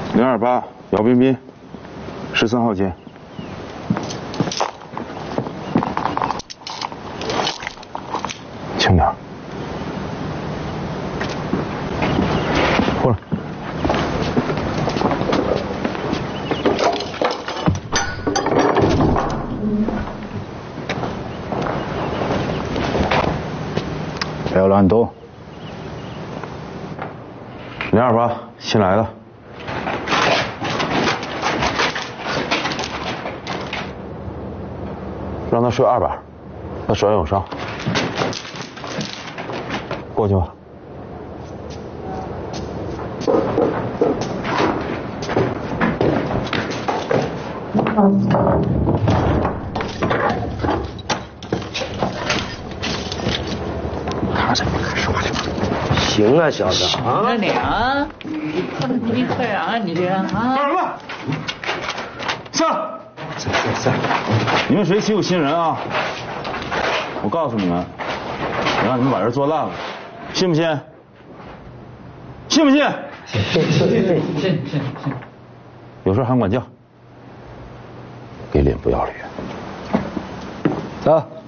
028姚彬彬，13号间。轻点。过来。 不要乱动。 028新来的。 让他睡2板，他手上有伤。过去吧。 看着你干什么去？行啊，小子啊！ 那你啊，你快啊，你这样啊！ 干什么？上！上！你们谁欺负新人啊？我告诉你们，我让你们把人做烂了，信不信？信不信？ 信。 有事喊管教。给脸不要脸。 走。